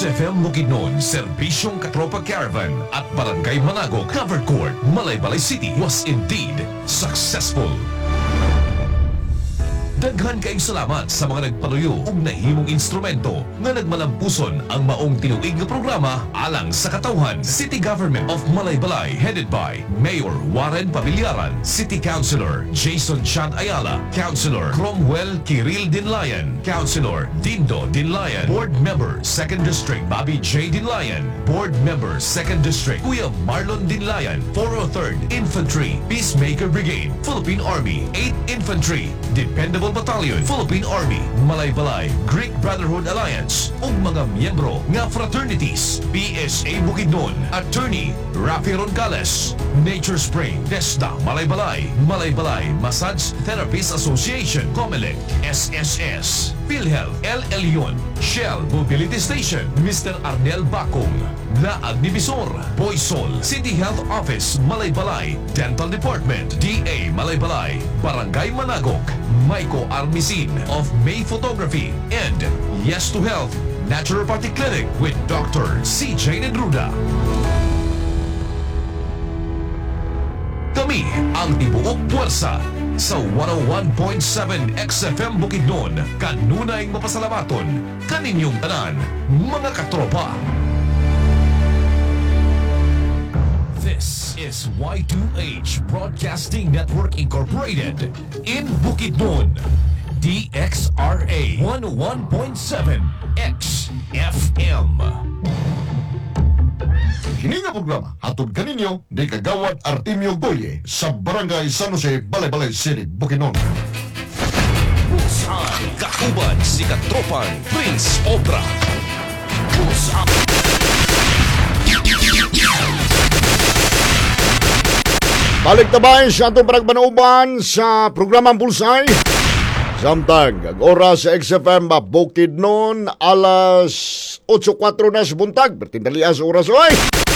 XFM Bukidnon, Serbisyong Katropa Caravan at Barangay Manago Covered Court, Malaybalay City was indeed successful. Daghan kayong salamat sa mga nagpaluyo ug nahimong instrumento nga nagmalampuson ang maong tinuig nga programa alang sa katawhan. City Government of Malaybalay headed by Mayor Warren Pamillaran, City Councilor Jason Chan Ayala, Councilor Cromwell Kiril Dinlayan, Councilor Dindo Dinlayan, Board Member 2nd District Bobby J. Dinlayan, Board Member 2nd District Kuya Marlon Dinlayan, 403rd Infantry Peacemaker Brigade, Philippine Army 8th Infantry Dependable Battalion, Philippine Army, Malaybalay, Greek Brotherhood Alliance, ug mga miyembro nga fraternities, PSA Bukidnon, Attorney Rafi Roncales, Nature Spring, DESDA Malaybalay, Malaybalay Massage Therapists Association, COMELEC, SSS, PhilHealth, El Elyon, Shell Mobility Station, Mr. Arnel Bacong, Naag ni Bisor, Boysol, City Health Office, Malaybalay, Dental Department, DA Malaybalay, Barangay Managok, Maiko Armisin of May Photography, and Yes to Health Naturopathy Clinic with Dr. CJ Nedruda. Kami ang tibuok puwersa sa 101.7 XFM Bukidnon. Kanunay mapasalamaton kaninyong tanan, mga katropa. This is Y2H Broadcasting Network Incorporated in Bukidnon, DXRA 101.7 XFM. Kini nga programa hatod kaninyo ni Kagawad Artemio Goye sa Barangay San Jose, Balay-Balay City, Bukidnon. Bullseye, kauban si katropan Prince Obra. Bullseye. Balik tabay sa atong panagbanauban sa programang Bullseye. Samtang, ang oras sa XFM Bukidnon, alas 8:04 na sa buntag. Bertindalian sa oras, oy!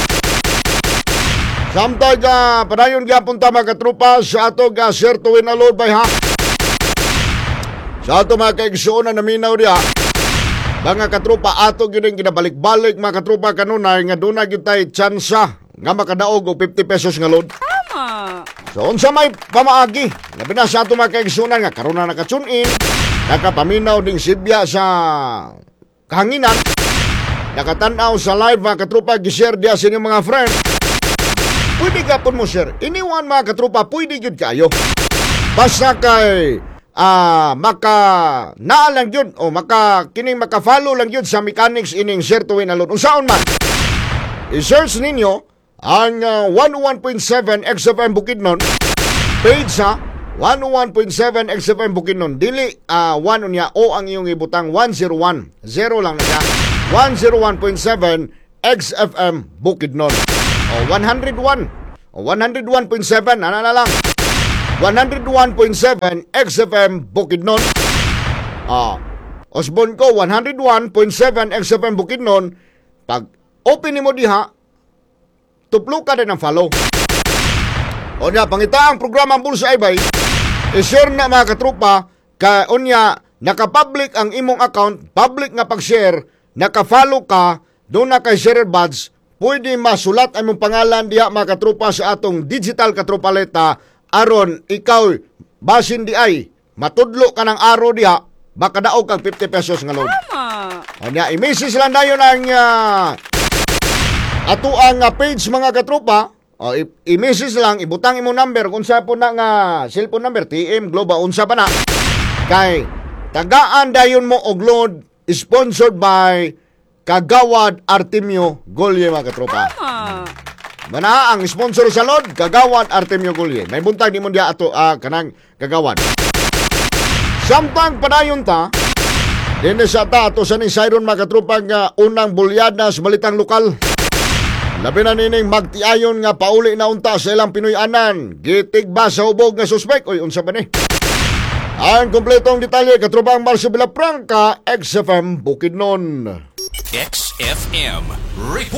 Samtang, padayon punta mga katrupa sa ato Sir Tuwin Alod by ha. Sa ato mga kaigsuon na naminaw diha, mga katrupa ato yun ginabalik-balik mga katrupa kanunay nga doon na yun tayo tsansa nga makadaog o 50 pesos nga load. So, unsa may pamaagi, labi na sa ato mga kaigsunan nga karon na nakatsunin, nakapaminaw ding sibya sa kahanginan, nakatanaw sa live mga katrupa, gishare diya sa inyong mga friend. Pwede ka po mo share, iniwan mga katrupa, pwede yun kayo. Basta kay maka naalang yun o kining maka-follow lang yun sa mechanics ining Sir Tuwin Alon. Unsaon man, i-search ninyo ang 101.7 XFM Bukidnon page sa 101.7 XFM Bukidnon. Dili 1 niya o ang iyong ibutang 101. 0 lang na siya. 101.7 XFM Bukidnon. O 101. O 101.7. Ano na lang. 101.7 XFM Bukidnon. Osbon ko 101.7 XFM Bukidnon. Pag open mo diha, tuplo ka din ang follow. O niya, pangita ang programang Bullseye bay, i-share na mga katrupa, o niya, naka-public ang imong account, public nga pag-share, naka-follow ka, doon na kay share badge, pwede masulat ang imong pangalan diha mga katrupa sa atong digital katrupaleta, aron ikaw, basin di ay, matudlo ka ng araw diha, baka daog kang 50 pesos nga load. O niya, i-message lang na yun ang ato ang page mga katropa, i-message lang, ibutang imong number, kung sa po na nga cellphone number, TM, Globe, unsa pa na. Kay, tagaan dayon mo og load, sponsored by Kagawad Artemio Goye mga katropa. Mana ang sponsor sa load, Kagawad Artemio Goye. May buntag ni mo diya ato kanang Kagawad. Samtang padayon ta, din sa ta ato sa ni Siron mga katropa nga unang bulyada sa balitang lokal. Labi na nining magtiayon nga pauli na unta sa ilang Pinoy-anan. Gitig ba sa hubog nga suspek? Uy, unsa ba ni? Ang kompletong detalye katrubang Marcio Villafranca, XFM Bukidnon. XFM Report.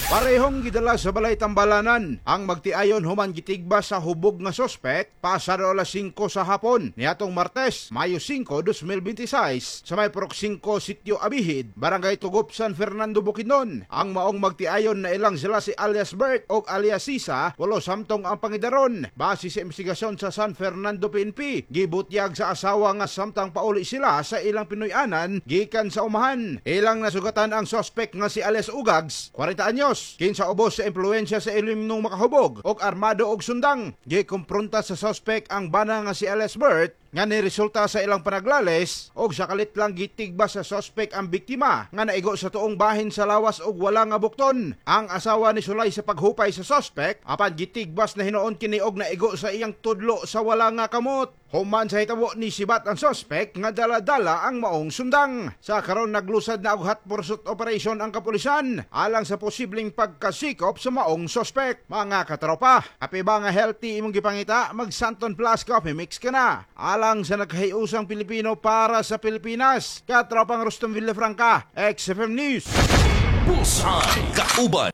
Parehong gidala sa balay tambalanan ang magtiayon human gitigba sa hubog nga sospek pasado alas 5 sa hapon niadtong Martes, Mayo 5, 2026 sa may Purok 5 Sitio Abihid, Barangay Tugop, San Fernando, Bukidnon. Ang maong magtiayon na ilang sila si alias Bert o alias Sisa, walo samtong ang pangidaron. Base sa investigasyon sa San Fernando PNP, gibutyag sa asawa nga samtang pauli sila sa ilang Pinoyanan gikan sa umahan. Ilang nasugatan ang sospek nga si alias Ugags, 40 anyos. Kinsa ubos sa impluensya sa ilim nung makahubog og armado og sundang. Gikumpronta sa suspect ang bana nga si alias Bert nga niresulta sa ilang panaglales og sakalit lang gitigba sa suspect ang biktima nga naigo sa tuong bahin sa lawas og wala nga bukton. Ang asawa ni sulay sa paghupay sa suspect apan gitigbas na hinuon kini og naigo sa iyang tudlo sa wala nga kamot. Human sa hitabo ni sibat ang suspect nga dala-dala ang maong sundang. Sa karon naglusad na og hot pursuit operation ang kapulisan alang sa posibleng pagkasikop sa maong suspect. Mga katropa, api ba nga healthy imong gipangita, mag Santon Plus Coffee Mix ka na. Alang sa naghahiusang Pilipino para sa Pilipinas. Katropang Rustom Villafranca, XFM News. Bullseye Kauban.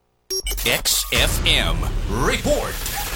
XFM Report.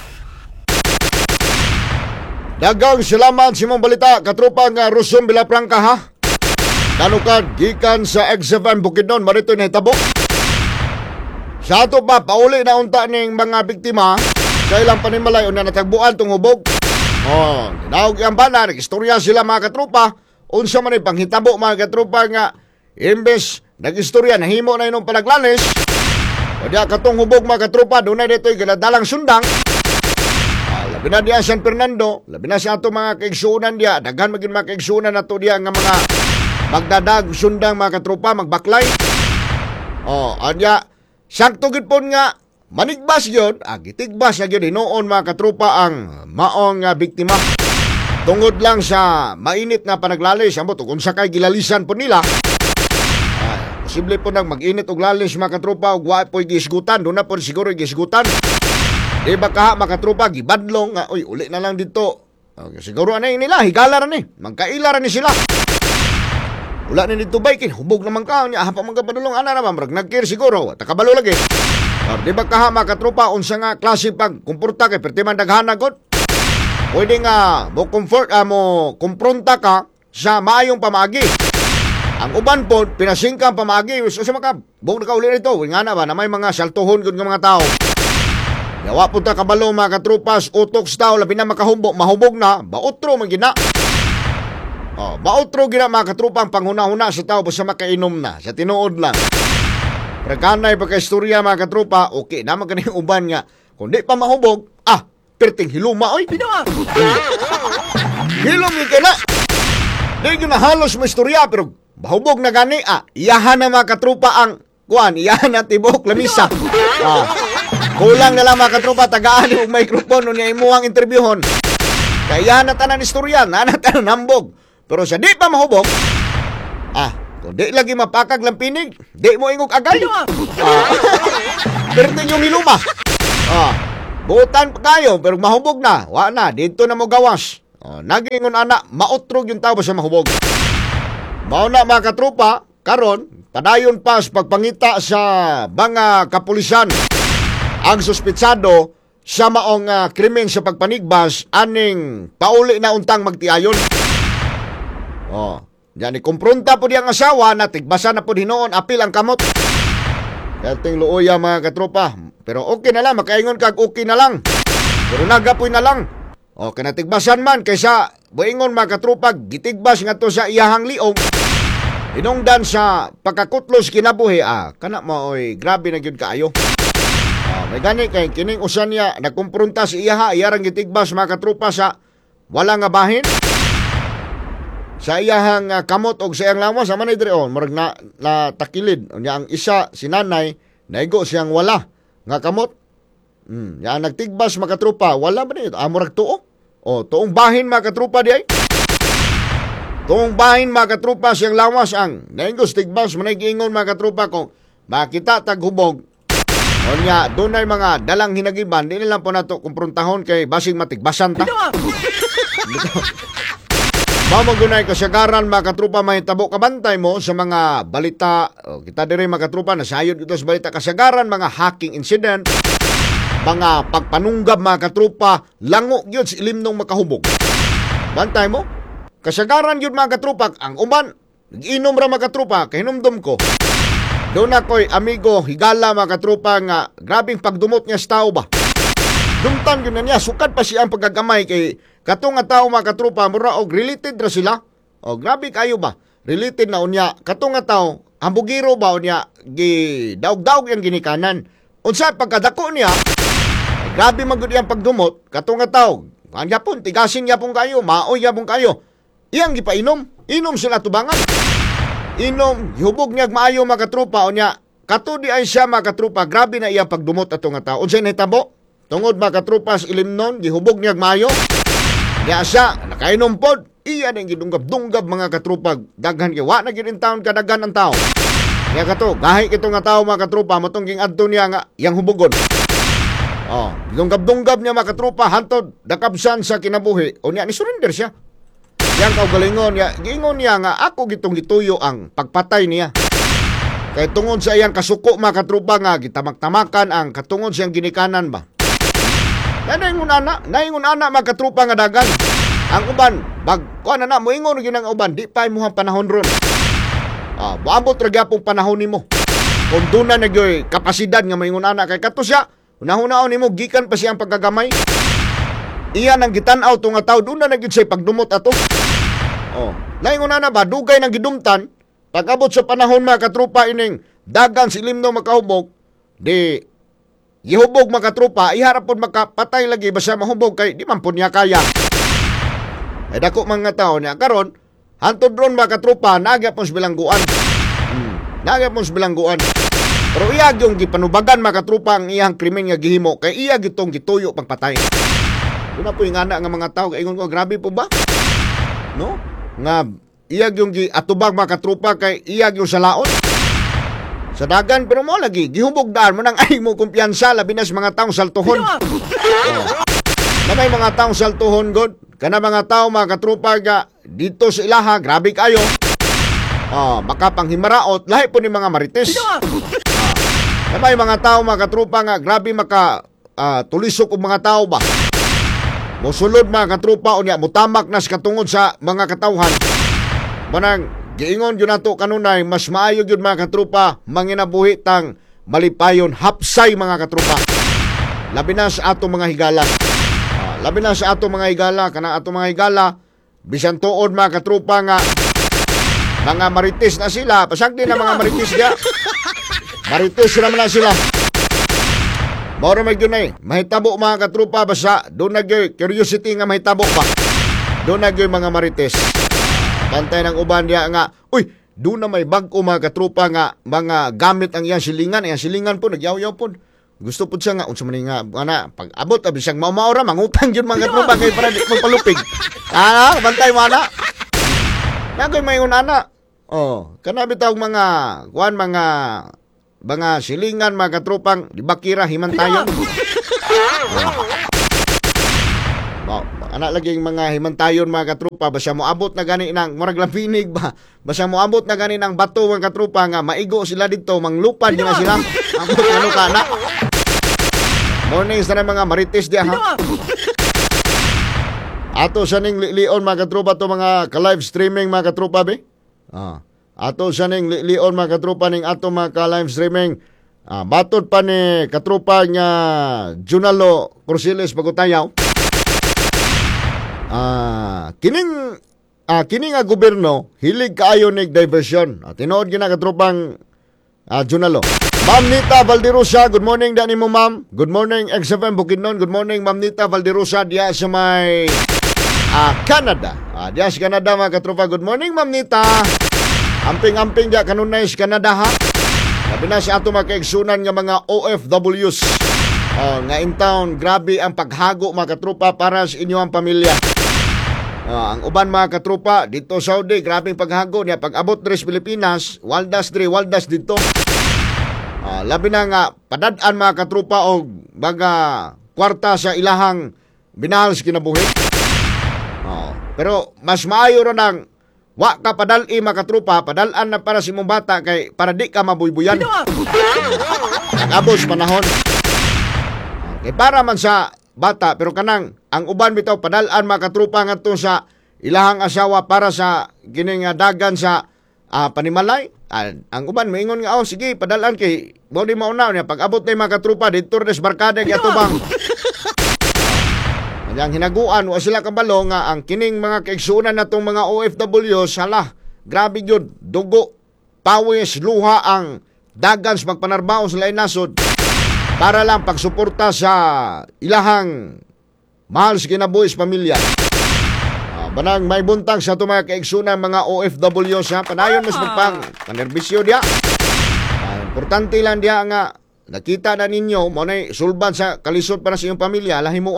Dagang salamat sa imong balita, katropa nga Rustom Villafranca ha. Nanukad gikan sa XFM Bukidnon, marito na hitabo. Sa ato pa, pauli na unta ning mga biktima sa ilang panimalay o na natagbuan tong hubog. Tinawag ang bana, nag-istorya sila mga katropa. Unsa man ay panghitabo mga katropa nga imbes nag-istorya, nahimo na inong panaglalis. O diya katong hubog mga katropa, doon na dito'y ganadalang sundang. Labi na diya San Fernando, labi na sa ato mga kaigsuunan diya, daghan maging mga kaigsuunan na to diya nga mga magdadag sundang mga katropa, magbaklay. Adya, sakto gid pon nga manigbas yun, gitigbas na yun hinoon mga katropa ang maong biktima. Tungod lang sa mainit nga panaglalis, amot kung sakay gilalisan po nila, posible po nang mag-init og lalis mga katropa og wa po'y gisgutan, doon na po siguro gisgutan. Di ba ka mga katropa, gibadlong nga, uy, uli na lang dito. Siguro anay nila, higala rin magkaila rin sila. Wala na dito baikin, hubog naman ka, hapa mga padulong, naman, nagkir siguro, takabalo lagi. Di ba ka mga katropa, unsa nga klase pag kumporta kay pertiman daghanagod? Pwede nga mo kumpronta ka sa maayong pamagi. Ang uban po, pinasingkang pamagi, so sa maka, buong nakauli nito, nga na ba, na may mga saltuhon gud nga mga tao. Yawa po ta kabalo mga katropas, utok sa tao, labi na makahubog, mahubog na, bautro man gina. Bautro gina mga katropa, ang panghuna-huna sa tao, basta makainom na, sa tinuod lang. Pagkanay pagka-istorya mga katropa, okay, naman ka na yung uban nga, kung di pa mahubog, perting hiluma, oy. Hilom yung kina. Di yun na halos may istorya, pero mahubog na gani, iyahan na mga katropa ang, iyahan na tibok, lamisa. Kulang na lang mga katropa, tagaan yung microphone niya imuhang interviewon. Kaya na tanan istorya, na tanan hambog. Pero sa di pa mahubog, kung di lagi mapakag lang pinig, di mo ingog agay. Pero yung hiluma. Buutan pa kayo, pero mahubog na. Wa na, dito na mo gawas. Nagingon anak, mautrog yung tao sa mahubog. Mauna mga katropa, karon, padayon pa sa pagpangita sa mga kapulisan. Ang suspitsado sa maong krimen sa pagpanigbas aning pauli na untang magtiayon. Yan ikumpronta po diyang asawa na tigbasan na po hinoon apil ang kamot. Dating luoya mga katropa. Pero okay na lang, makaingon kag okay na lang. Pero nagapoy na lang. Kanatigbasan man kaysa buingon mga katropa, gitigbas nga to sa iyahang liong. Hinungdan sa pagkakutlos kinabuhi, kana mo oy, grabe na gyud kaayo. May gani kay kining usan niya nagkumpronta si iyaha, iyarang gitigbas mga katropa sa wala nga bahin. Sa iyahang kamot og sa iyang lawas, sa manay dire murag na takilid. Unya ang isa si nanay naigo siyang wala nga kamot. Yan nagtigbas mga katropa, wala ba nito? Murag tuo. Tuong bahin mga katropa di ay. Tuong bahin mga katropa siyang lawas ang naingos tigbas manay giingon mga katropa kung makita taghubog. Onya, doon ay mga dalang hinagiban, di nilang po nato kumpruntahon kay basing matigbasan ta. Mamagunay kasagaran mga katrupa mahitabo kabantay mo sa mga balita. Kita diri mga katrupa nasayod ito sa balita kasagaran mga hacking incident, mga pagpanunggab mga katrupa, lango gyud sa ilimnong makahubog. Bantay mo kasagaran gyud mga katrupa ang uban inom ra mga katrupa kay hinumdum ko. Doon ako'y amigo higala mga katrupa nga grabing pagdumot niya sa tao ba. Dumtan yun na niya, sukat pa siya ang pagkagamay kay katong nga tao mga katrupa, mura og related ra sila. O grabe kayo ba? Related na unya, katong nga tao, hambugiro ba unya, daog-daog yung ginikanan. Unsa pagkadako niya, ay grabe magud iyang pagdumot, katong nga tao, ang yapon, tigasin yapon kayo, maoy yapon kayo. Iyang gipainom, inom sila tubangan. Inom, hubog niya maayo mga katrupa, unya, kato di ay siya mga katrupa, grabe na iyang pagdumot ato nga tao. Unsay nahitabo? Tungod mga katrupas ilimnon, gihubog niya mayo. Niya siya, nakainom pod. Iyan ang gidunggab-dunggab mga katrupag. Daghan kaya, wa na gid in taon kadaghan ang tao. Niya kato, gahi kito nga tao mga katrupa, matong ging adto niya nga, yang hubugon. Gidunggab-dunggab niya mga katrupa, hantod, dakabsan sa kinabuhi. O niya, ni surrender siya. Yang kaugalingon niya, giingon niya nga, ako gitong gituyo ang pagpatay niya. Kaya tungod sa iyang kasuko mga katrupa nga, gitamak-tamakan ang katungod siyang ginikanan ba. Naingon ana mga katrupa nga dagan. Ang uban, kuha na moingon gyud ang uban, di pa imuhang panahon ron. Buambot ra gyapon panahon nimo. Kung doon na nagyoy kapasidad nga moingon ana kay kato siya, unahon-ahon nimo gikan pa siya ang pagkagamay. Iyan ang gitan-aw to nga tawo, doon na nagyud siya pagdumot ato. Naingon ana ba dugay nang gidumtan, pag-abot sa panahon mga katrupa ining dagang silim no makahubog, di gihubog mga katrupa, iharap po makapatay lagi basta mahubog kay di man po niya kaya. Ay dako mga tao niya karon, hantod ron mga katrupa, nagya pong bilangguan. Nagya pong bilangguan. Pero iyag yung gipanubagan mga katrupa ang iyang krimen nga gihimo, kay iyag itong gituyo pagpatay. Doon na po yung nga mga tao, kay ingon ko, grabe po ba? No? Nga iyag yung atubag mga katrupa, kay iyag yung salaon. Sa dagan, pero mo lagi, gihubog daan mo nang ay mo kumpiyansa, labi na sa mga taong saltuhon. Na may mga taong saltuhon, God. Kana mga tao, mga katrupa, dito sa ilaha, grabe kayo. Baka panghimaraot, lahi po ni mga marites. Na may mga tao, mga katrupa, nga grabe maka tulisok ng mga tao ba. Musulod mga katrupa, unya, mutamak na sa katungod sa mga katauhan. Manang, giingon yun nato kanunay, mas maayo yun mga katrupa, manginabuhi tang malipayon, hapsay mga katrupa. Labi na sa ato mga higala. Labi na sa ato mga higala, kanang ato mga higala, bisan tuod mga katrupa nga, mga marites na sila, pasagdi na mga marites niya. Marites naman na sila. Maura may yun eh, mahitabo mga katrupa, basta doon nagyoy, curiosity nga mahitabo pa. Doon nagyoy mga marites. Pantay ng uban niya nga, uy, doon na may bag-o mga katrupa nga, mga gamit ang iyang silingan. Iyang silingan po, nagyaw-yaw po. Gusto po siya nga, unsa man nga, pag abot, abis siyang maumaura, mangutang yun mga katrupa, kayo para di magpalupig. Bantay mo ana. Nagoy may unana. Kanabi tawag mga silingan, mga katrupang, di ba kira, himantayon? Anak lagi mga himantayon mga katrupa, basta mo abot na gani ng murag lampinig ba, basta mo abot na gani ng bato mga katrupa nga maigo sila dito, manglupad na sila. Abot ano ka na. Morning sa mga marites diya ha. Ato sa ning lion mga katrupa to mga ka-live streaming mga katrupa be. Ato sa ning lion mga katrupa ning ato mga ka-live streaming. Batod pa ni katrupa nga Junalo Cruciles Pagutayaw. Kini nga gobyerno hilig kaayo nig diversion. Tinuod gina katropang Junalo. Ma'am Nita Valderosa, good morning dani mo ma'am. Good morning XFM Bukidnon. Good morning Ma'am Nita Valderosa diya sa may Canada. Diya sa Canada mga katropa. Good morning Ma'am Nita. Amping-amping diya kanunay sa Canada ha. Sabi na sa ato mga kaigsunan nga mga OFWs. Nga in town, grabe ang paghago mga katropa para sa inyong pamilya. Ang uban mga katropa dito Saudi, grabe ang paghago niya. Pag abot dres Pilipinas, waldas dito. Labi na nga, padadaan mga katropa o baga kwarta sa ilahang binahal sa kinabuhi. Pero mas maayo ro nang wa ka padal-i makatrupa, padalan na para si mong bata kay para di ka mabuybuyan. Nag-abos panahon. Kay para man sa bata pero kanang ang uban bitaw padalan makatrupa ngadto sa ilahang asawa para sa gining dagan sa panimalay. Ang uban moingon nga sige padalan kay mo di mauna niya pag abot na makatrupa dito des barkada gatubang. Yang hinaguan wa sila kabalo nga ang kining mga kaigsunan natong mga OFW sala grabe gyud dugo pawis luha ang dagan sa pagpanarbaho sa lain nasod para lang pagsuporta sa ilahang mahal sa kinabuhi sa pamilya. Banang may buntang sa itong mga kaigsunan mga OFW sa panayon mas magpang panerbisyo diya. Importante lang diya nga nakita na ninyo mo na sulban sa kalisod para sa iyong pamilya lahi mo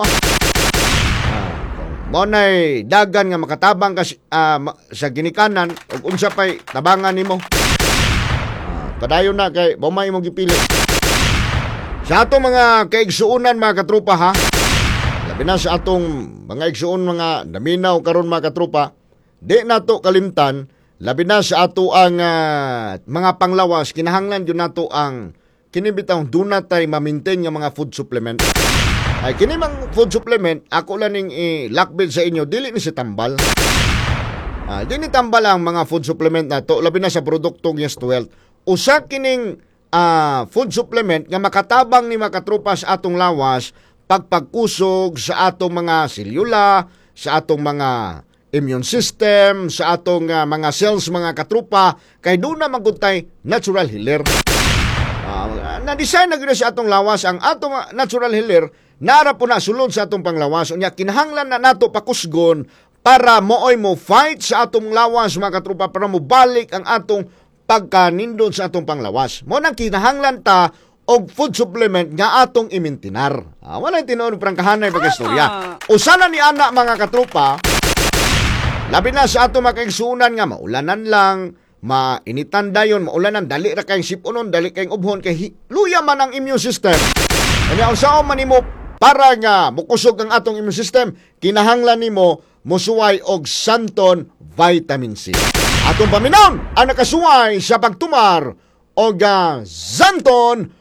mo na'y dagan nga makatabang ka sa ginikanan ug unsa pa'y tabangan nimo. Padayon na kay bumay mo gipili. Sa atong mga kaigsuunan mga katrupa ha, labi na sa atong mga igsuon mga daminaw karon mga katrupa, di nato kalimtan, labi na sa ato ang mga panglawas, kinahanglan yun nato ang kinibitang dunatay ma-maintain nga mga food supplement. Ay kini mang food supplement ako lang ning i-lockbill sa inyo dili ni si tambal. Dili tambal ang mga food supplement nato labi na sa produktong Yes to Health. Usa kining food supplement nga makatabang ni makatrupa sa atong lawas pagpagkusog sa atong mga selula, sa atong mga immune system, sa atong mga cells mga katrupa kay doon na magutay natural healer. Na-design na gina sa atong lawas ang atong natural healer nara po na sulod sa atong panglawas unya kinahanglan na nato pakusgon para mooy mo fight sa atong lawas mga katrupa para mo balik ang atong pagkanindot sa atong panglawas. Mo nang kinahanglan ta og food supplement nga atong imintinar. Wala tinuod prangkahanay pag-istorya. Usana ni ana mga katrupa labi na sa atong makaigsuunan nga maulanan lang, mainitan dayon, maulanan dali ra kayong sipunon, dali kayong ubhon kay luya man ang immune system. Unya unsaon man nimo para nga mukusog ang atong immune system, kinahanglan nimo mosuway og Santon Vitamin C. Atong paminaw ang nakasuway sa pagtumar og Santon